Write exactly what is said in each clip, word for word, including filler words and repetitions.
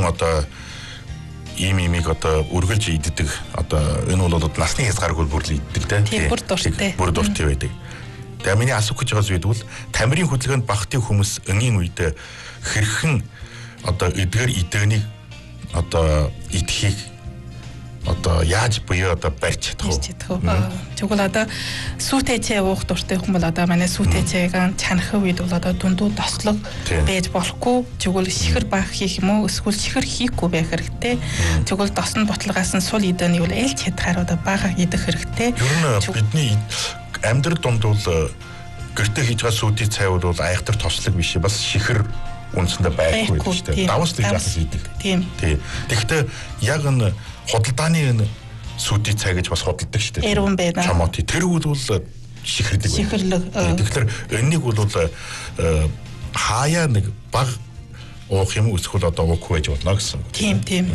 мөн одоо ийм имийг одоо үргэлж иддэг одоо энэ бол одоо насны хязгааргүй бүр л иддэг тийм бүр дуртай. Бүр дуртай байдаг. Тэгээ миний асуух гэж байгаа зүйл бол тамирын хөдөлгөөнд багтын хүмүүс өнгийн үед хэрхэн одоо эдгээр идэвнийг одоо идэхийг одоо яаж буюу одоо барьж чадах вэ? Тэгвэл одоо сүйтэй чай уух дуртай хүмүүс бол одоо манай сүйтэй чайг чанахын үед бол одоо дундуу тослог байж болохгүй. Тэгвэл шихэр баг хийх юм уу? Эсвэл шихэр хийхгүй байх хэрэгтэй. Тэгвэл досн ботлогоос нь сул идэнийг бол ээлж чадхаар одоо бага идэх хэрэгтэй. Ер нь бидний амьдрал донд бол гэртээ хийж байгаа сүйтэй цай бол айхтар тослог биш бас шихэр үндсэндээ байхгүй шүү дээ. Давс гэж асууж идэг. Тийм. Тийм. Тэгэхдээ яг энэ худалдааны сүйтэй цай гэж бас худалдаг шүү дээ. Эрүүн байна. Чамоти тэр үл бол шихэрдэг. Шихэрлэг. Тэгэхээр энэнийг бол хаяа нэг баг уух юм эсвэл одоо уухгүй байж болно гэсэн. Тийм тийм.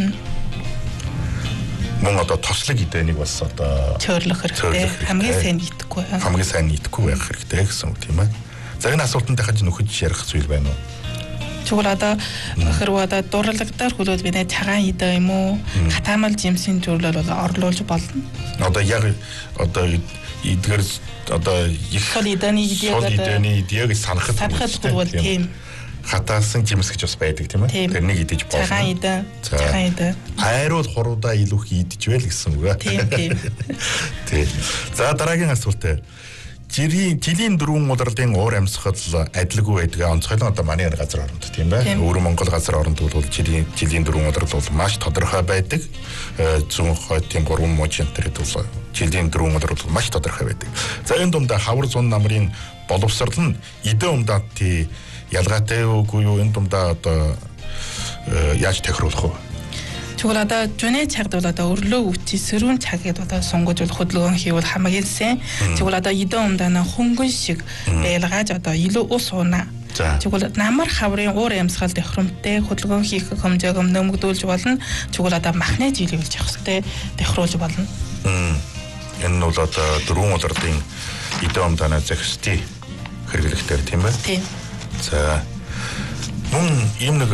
Мөн одоо тослог идэнийг бас одоо цөөрлөх хэрэгтэй. Хамгийн сайн идэхгүй. Хамгийн сайн идэхгүй байх хэрэгтэй гэсэн үг тийм ээ. За энэ асуултанд дахиж нөхөж ярих зүйл байна уу? Тэгвэл одоо хэрвээ одоо дурлагдаар хөлөөд бид цагаан идэ юм уу? Хатаамал жимсийн зөвлөл бол орлуулж болно. Одоо яг одоо эдгээр одоо их сол идэний идеэг санахад бол тийм. Хатаасан жимс гэж бас байдаг тийм ээ. Тэрнийг идэж болно. Цагаан идэ. Цагаан идэ. Айруул хуруудаа илүү их идэж байл гэсэн үг аа. Тийм тийм. Тийм. За дараагийн асуулт. Жирийн жилийн дөрвөн удирдлын уур амьсгал адилгүй байдаг. Онцгойлон одоо манай газар оронд тийм ээ. Өвөр Монгол газар оронд бол жилийн жилийн дөрвөн удирдал бол маш тодорхой байдаг. Зүүн хойдын гурван мужийн төрөд бол жилийн дөрвөн удирдал маш тодорхой байдаг. За энэ дундаа хавар зун намрын боловсрал нь идэ умдаатны ялгаатай үгүй юу энэ дундаа одоо яаж тохируулах вэ? Тэгвэл одоо жүнэ цагт бол одоо өрлөө үчи сэрүүн цаг гэдээ одоо сонгож бол хөдөлгөөн хийвэл хамгийн сайн. Тэгвэл одоо идэн умдаана хөнгөн шиг байлгаж одоо илүү ус уунаа. Тэгвэл намар хаврын уур амьсгал тохиромжтой хөдөлгөөн хийх хэмжээг нэмэгдүүлж болно. Тэгвэл одоо махны жилүүлж явах хэрэгтэй тохируулж болно. Энэ нь бол одоо дөрвөн удирдлын идэн умдаана зохистой хэрэглэхтэй тийм ээ. Тийм. За мөн ийм нэг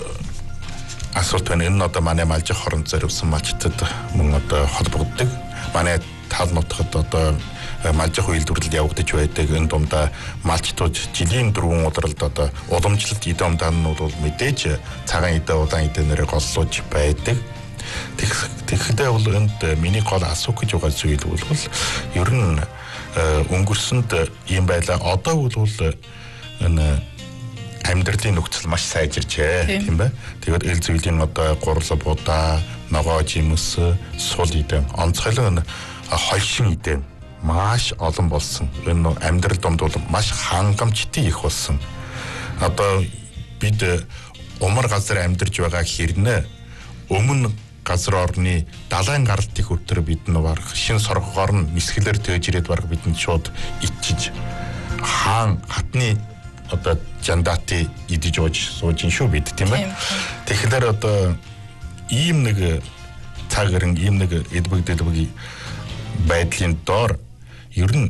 асуулт байна. Энэ нь одоо манай малжих хоронд зориулсан малчтад мөн одоо холбогддог. Манай тал нутгад одоо малжих үйлдвэрлэл явагдаж байдаг. Энэ дундаа малчтууд жилийн дөрвөн удиралд одоо уламжлалт идэ умдаанууд бол мэдээж цагаан идэ удаан идэнээрээ голлож байдаг. Тэгэхдээ бол энд миний гол асуух гэж байгаа зүйл бол ер нь өнгөрсөнд ийм байлаа. Одоо бол энэ амьдралын нөхцөл маш сайжирчээ тийм бэ. Тэгээд эл зүйлийн одоо гурлал будаа, ногоо жимс, сул идэн, онцгойлон хольшин идэн маш олон болсон. Энэ амьдрал донд бол маш хангамжтай их болсон. Одоо бид умар газар амьдарч байгаа хэрнээ өмнө газар орны далайн гаралт их өтөр бид нь барах шин соргоор нь нисгэлээр тээж ирээд барах бидэнд шууд ичиж хаан хатны одоо жандати идэж ууж сууж ин шүү бид тийм ээ. Тэгэхээр одоо ийм нэг цаг гэрэн ийм нэг эдбэгдэлбэг байдлын доор ер нь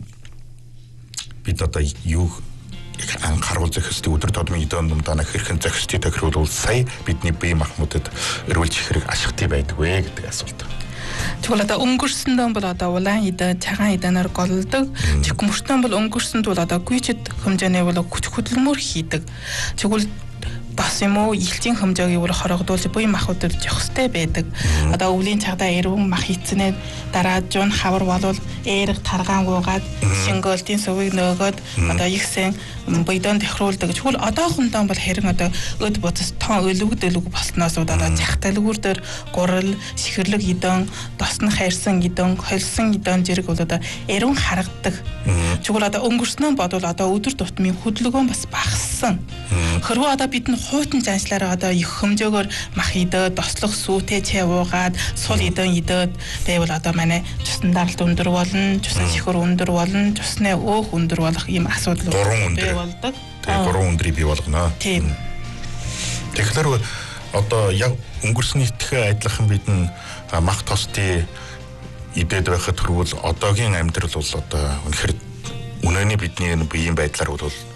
бид одоо юу анхааруул зохистой өдөр тутмын идэн умдаана хэрхэн зохистой тохируулбал сая бидний бие махбодод өрүүлж хэрэг ашигтай байдаг вэ гэдэг асуулт. Тэгвэл одоо өнгөрсөндөө бол одоо улаан идэ, цагаан идэнээр голлдог. Тэгмөртөө бол өнгөрсөнд бол одоо гүйчэд хэмжээний бол хүч хөдөлмөр хийдэг. Тэгвэл бас юм уу элчийн хэмжээг бол хорогдуулж буй махуудад явах хэрэгтэй байдаг. Одоо өвлийн цагдаа эрүүн мах хийцнээ дараа жуун хавар болвол эерэг таргаан гуугаад шингөлтийн сувыг нөгөөд одоо их сэн буйдон тохируулдаг. Тэгвэл одоохондоо бол хэрэг одоо өд буцас тон өлөгдөлөг болсноос одоо зах талгүүр дээр гурал, шихэрлэг идэн, досн хайрсан идэн, холсон идэн зэрэг бол одоо эрүүн харагдаг. Тэгвэл одоо өнгөрснөө бодвол одоо өдөр тутмын хөдөлгөөн бас багассан. Хэрвээ одоо бид нь хуйтан заншлаараа одоо их хэмжээгөөр мах идэ, дослох сүйтэй чай уугаад, сул идэн идээд байвал одоо манай цусны даралт өндөр болно, цусны шихэр өндөр болно, цусны өөх өндөр болох ийм асуудал бий болдог. Тэгээ гурван өндрийг бий болгоно. Тийм. Тэгэхээр одоо яг өнгөрснөйтэй адилхан бидэн мах тостой идээд байхад хүрвэл одоогийн амьдрал бол одоо үнэхээр үнэний бидний биеийн байдлаар бол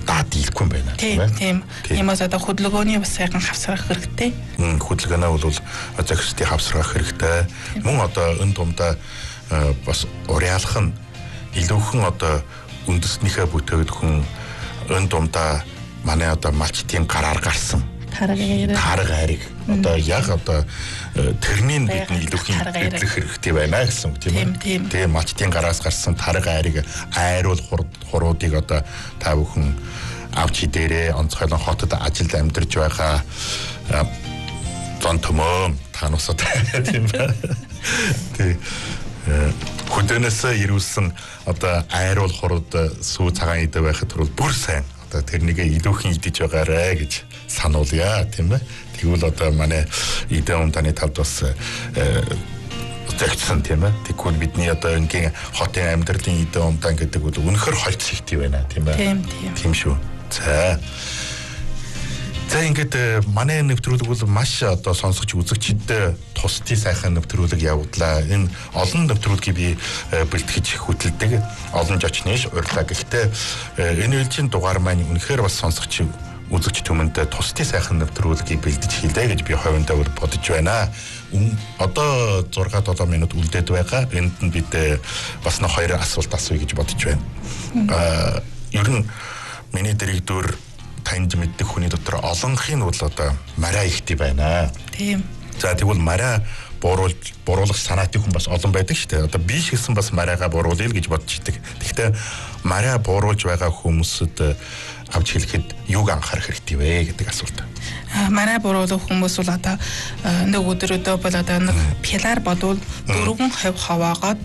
даа дийлэхгүй юм байна тийм тийм иймээс одоо хөдөлгөөний бас сайхан хавсрах хэрэгтэй. Хөдөлгөөнөө бол зохистын хавсрах хэрэгтэй. Мөн одоо өн думдаа бас уриалах нь илүүхэн одоо үндэснийхээ бүтээгдэхүүн хүн өн думдаа манай одоо малчтын гараар гарсан тарга хайрыг одоо яг одоо тэрний бидний илүүхийн эдлэх хэрэгтэй байна гэсэн үг тийм үү. Тэгээ малчтын гараас гарсан тарга хайрыг айруул хуруудыг одоо та бүхэн авчи дээрээ онцгойлон хотод ажилд амьдарч байгаа зон төмөө танусад тийм байна. Тэг хөдөөнөөс ирүүлсэн одоо айруул хурууд сүү цагаан идэ байхад бүр сайн одоо тэрнийг илүүхэн идэж байгаарэ гэж сануулъя тийм ээ. Тэгвэл одоо манай идэ унтаны талд бас зэгцсэн тийм ээ. Тэгвэл бидний одоо ингийн хотын амьдралын идэ унтан гэдэг бол үнэхэр хольц ихтэй байна тийм ээ. Тийм тийм. Тийм шүү. За. За ингээд манай нэвтрүүлэг бол маш одоо сонсогч үзэгчдэд тусдын сайхан нэвтрүүлэг явууллаа. Энэ олон нэвтрүүлгийг би бэлтгэж хөтэлдэг. Олон жочныш урьлаа. Гэхдээ энэ үеийн дугаар маань үнэхээр бас сонсогч үзэгч түмэнд тусдын сайхан нэвтрүүлгийг бэлдэж хийлээ гэж би хувьдаа бодож байна. Одоо зурга долоо минут үлдээд байгаа. Энд нь бид бас нэг хоёр асуулт асууя гэж бодож байна. Аа ер нь миний дэрэгдүр танд мэддэг хүний дотор олонхын бол одоо мараа ихтэй байна. Тийм. За тэгвэл мараа бууруулж бууруулах санаатай хүн бас олон байдаг шүү дээ. Одоо би ч гэсэн бас мараага бууруулъя л гэж бодож идэг. Гэхдээ мараа бууруулж байгаа хүмүүсд авч хэлэхэд юуг анхаарах хэрэгтэй вэ гэдэг асуулт. Мараа бууруулах хүмүүс бол одоо нэг өдрөдөө бол одоо нэг пилар бодвол дөрвөн хувь хаваагаад